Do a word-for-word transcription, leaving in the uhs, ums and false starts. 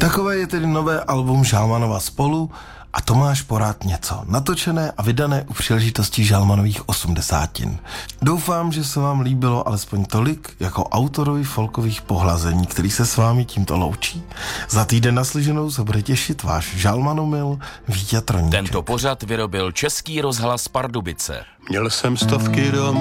Takové je tedy nové album Žalmanova Spolu a Tomáš Porát něco. Natočené a vydané u příležitosti Žalmanových osmdesátin. Doufám, že se vám líbilo alespoň tolik jako autorovi folkových pohlazení, který se s vámi tímto loučí. Za týden naslyšenou se bude těšit váš žalmanomil Víťa Troníček. Tento pořad vyrobil Český rozhlas Pardubice. Měl jsem stovky doma.